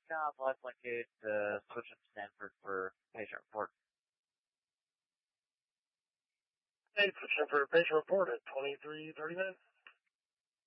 South, Life Linkage, switch up Stanford for patient report. Hey, switch up for patient report at 23:30 minutes.